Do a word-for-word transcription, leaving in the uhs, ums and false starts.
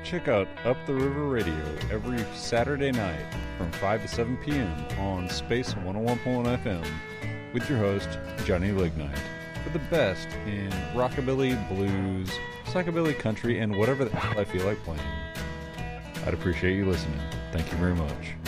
Check out Up the River Radio every Saturday night from five to seven p.m. on Space one oh one point one F M with your host, Johnny Lignite, for the best in rockabilly, blues, psychobilly, country, and whatever the hell I feel like playing. I'd appreciate you listening. Thank you very much.